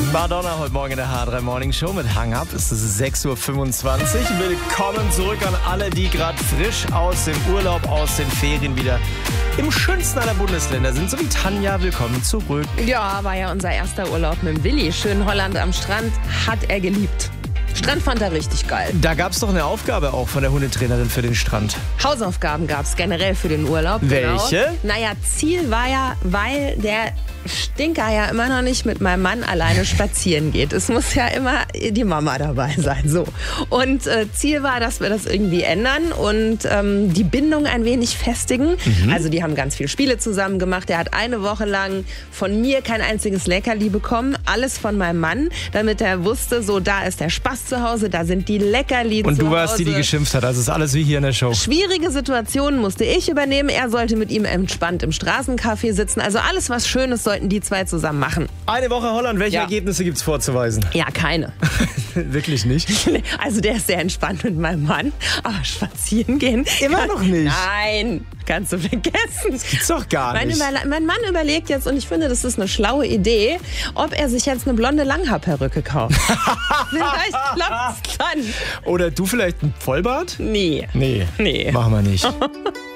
Madonna heute Morgen in der H3 Morning Show mit Hang Up. Es ist 6.25 Uhr. Willkommen zurück an alle, die gerade frisch aus dem Urlaub, aus den Ferien wieder im schönsten aller Bundesländer sind. So wie Tanja, willkommen zurück. Ja, war ja unser erster Urlaub mit dem Willi. Schön Holland am Strand, hat er geliebt. Strand fand er richtig geil. Da gab es doch eine Aufgabe auch von der Hundetrainerin für den Strand. Hausaufgaben gab es generell für den Urlaub. Welche? Genau. Naja, Ziel war ja, weil der Stinker ja immer noch nicht mit meinem Mann alleine spazieren geht. Es muss ja immer die Mama dabei sein. So. Und Ziel war, dass wir das irgendwie ändern und die Bindung ein wenig festigen. Also die haben ganz viele Spiele zusammen gemacht. Er hat eine Woche lang von mir kein einziges Leckerli bekommen. Alles von meinem Mann, damit er wusste, so da ist der Spaß zu Hause, da sind die Leckerli zu Hause. Und du warst die geschimpft hat. Also ist alles wie hier in der Show. Schwierige Situationen musste ich übernehmen. Er sollte mit ihm entspannt im Straßencafé sitzen. Also alles, was Schönes, sollten die zwei zusammen machen. Eine Woche Holland. Welche Ergebnisse gibt es vorzuweisen? Ja, keine. Wirklich nicht? Also der ist sehr entspannt mit meinem Mann. Aber spazieren gehen... Immer noch nicht? Nein, kannst du vergessen. Das gibt's doch gar nicht. Mein Mann überlegt jetzt, und ich finde, das ist eine schlaue Idee, ob er sich jetzt eine blonde Langhaarperücke kauft. Vielleicht klappt's dann. Oder du vielleicht ein Vollbart? Nee. Nee. Machen wir nicht.